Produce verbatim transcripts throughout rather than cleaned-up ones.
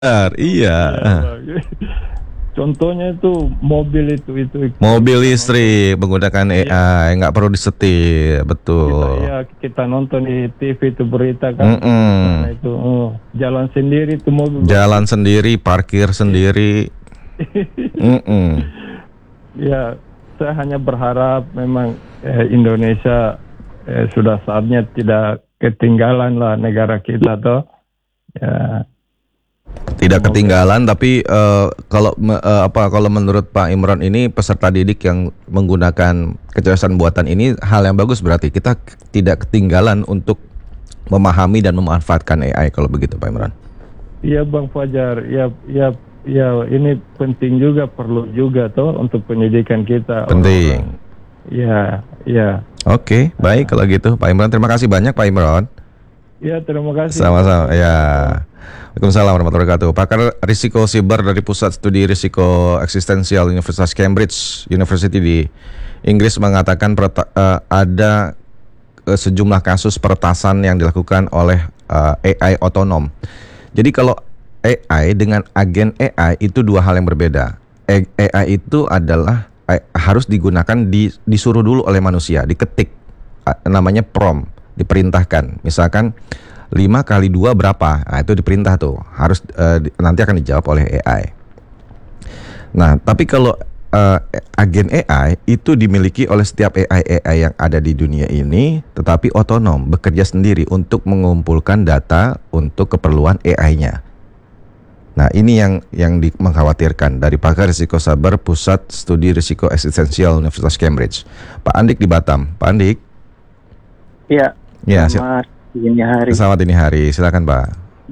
iya. Iya, Bang. Contohnya itu mobil itu itu Mobil kita nonton. listrik menggunakan Iya, A I, nggak perlu disetir, kita betul. iya kita nonton di T V itu berita kan di Mm-mm. sana itu oh, jalan sendiri itu mobil Bang. Jalan sendiri, parkir Iya. sendiri. Mm-mm. Ya, saya hanya berharap memang eh, Indonesia eh, sudah saatnya tidak ketinggalan lah negara kita toh. Ya, Tidak semoga. ketinggalan, tapi eh, kalau me- eh, apa kalau menurut Pak Imron ini peserta didik yang menggunakan kecerdasan buatan ini hal yang bagus, berarti kita k- tidak ketinggalan untuk memahami dan memanfaatkan A I kalau begitu Pak Imron. Iya Bang Fajar, ya ya ya ini penting juga perlu juga toh untuk pendidikan kita orang-orang. Penting. Ya, ya. Oke, baik kalau gitu Pak Imron. Terima kasih banyak Pak Imron. Ya, terima kasih Bang Sama-sama. Ya. Fajar. Waalaikumsalam warahmatullahi wabarakatuh. Pakar risiko siber dari Pusat Studi Risiko Eksistensial Universitas Cambridge University di Inggris mengatakan pereta- eh, ada eh, sejumlah kasus peretasan yang dilakukan oleh eh, A I otonom. Jadi kalau A I dengan agen A I itu dua hal yang berbeda. A- AI itu adalah eh, harus digunakan di, disuruh dulu oleh manusia, diketik. Ah, namanya prompt, diperintahkan. Misalkan lima kali dua berapa? Nah, itu diperintah tuh. Harus eh, di- nanti akan dijawab oleh A I. Nah, tapi kalau eh, agen A I itu dimiliki oleh setiap A I A I yang ada di dunia ini, tetapi otonom, bekerja sendiri untuk mengumpulkan data untuk keperluan A I-nya. Nah, ini yang yang di, mengkhawatirkan dari pakar risiko saber Pusat Studi Risiko Eksistensial Universitas Cambridge, Pak Andik di Batam. Pak Andik, Ya, ya, sil- selamat dini hari. selamat ini hari, silakan Pak.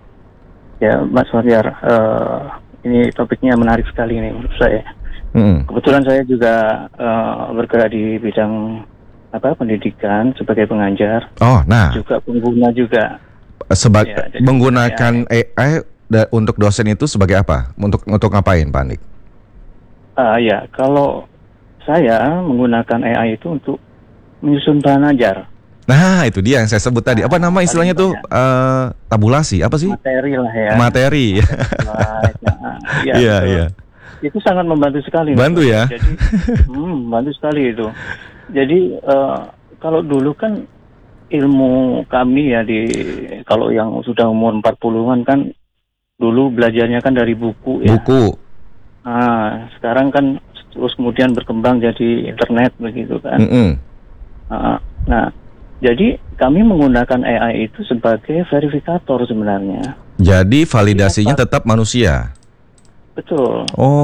Ya, Mas Fajar, eh, ini topiknya menarik sekali nih menurut saya. Mm-mm. Kebetulan saya juga eh, bergerak di bidang apa pendidikan sebagai pengajar, Oh, nah, juga pengguna juga. seba- Ya, jadi menggunakan A I da- untuk dosen itu sebagai apa? Untuk untuk ngapain, Pak Andik? Ah, ya, kalau saya menggunakan A I itu untuk menyusun bahan ajar. Nah, itu dia yang saya sebut tadi. Apa nama Nah, paling istilahnya tuh? banyak Eh, tabulasi, apa sih? materi lah ya. Materi. Slide, nah, ya, Iya, betul. iya. Itu sangat membantu sekali, Mas Bantu ya. Fajar. Jadi, hmm, membantu sekali itu. Jadi eh, kalau dulu kan ilmu kami ya di kalau yang sudah umur empat puluhan kan dulu belajarnya kan dari buku ya. Buku. Nah, sekarang kan terus kemudian berkembang jadi internet begitu kan. Mm-mm. Nah, nah, jadi kami menggunakan A I itu sebagai verifikator sebenarnya. Jadi validasinya Jadi, tetap manusia. betul.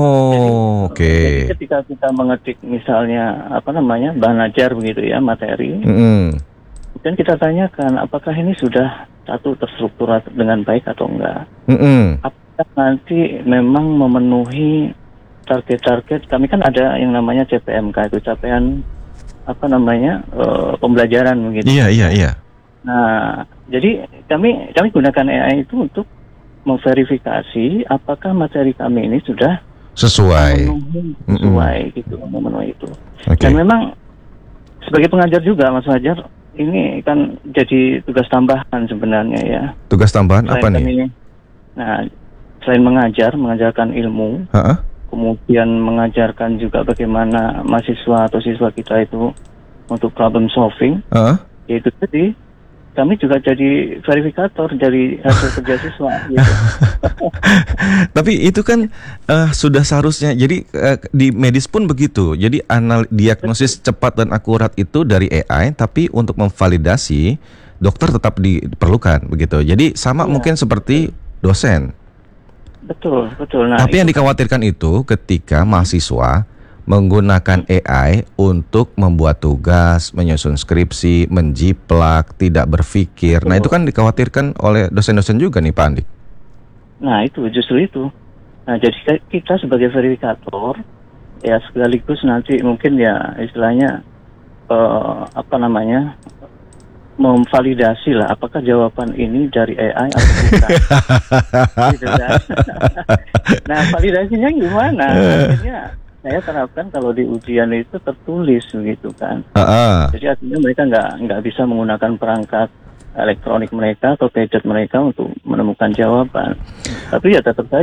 Oh, Jadi, oke. jadi ketika kita mengetik misalnya apa namanya bahan ajar begitu ya materi, Mm-mm. kemudian kita tanyakan apakah ini sudah satu terstruktur dengan baik atau enggak. Mm-mm. Apakah nanti memang memenuhi target-target? Kami kan ada yang namanya C P M K itu capaian apa namanya eh, pembelajaran begitu. Iya, iya, iya. Nah, jadi kami kami gunakan A I itu untuk memverifikasi apakah materi kami ini sudah Sesuai. memenuhi sesuai gitu, memenuhi itu. Oke. Dan memang sebagai pengajar juga Mas Fajar, ini kan jadi tugas tambahan sebenarnya ya. Tugas tambahan Selain apa nih? kami, nah selain mengajar, mengajarkan ilmu, Heeh. kemudian mengajarkan juga bagaimana mahasiswa atau siswa kita itu untuk problem solving, Heeh. yaitu tadi kami juga jadi verifikator dari hasil kerja siswa gitu. Tapi itu kan eh, sudah seharusnya. Jadi eh, di medis pun begitu. Jadi anal diagnosis cepat dan akurat itu dari A I, tapi untuk memvalidasi dokter tetap diperlukan begitu. Jadi sama Iya, mungkin seperti dosen. betul, betul. Nah, Tapi yang itu kan dikhawatirkan itu ketika mahasiswa menggunakan A I untuk membuat tugas, menyusun skripsi, menjiplak, tidak berpikir. Nah, itu betul. kan dikhawatirkan oleh dosen-dosen juga nih, Pak Andik. Nah, itu justru itu. Nah, jadi kita kita sebagai verifikator ya sekaligus nanti mungkin ya istilahnya eh, apa namanya memvalidasi lah apakah jawaban ini dari A I atau bukan. Gitu kan. Nah, validasinya gimana? Akhirnya saya terapkan kalau di ujian itu tertulis gitu kan. Heeh. Jadi artinya mereka nggak nggak bisa menggunakan perangkat elektronik mereka atau gadget mereka untuk menemukan jawaban. Tapi ya tetap saja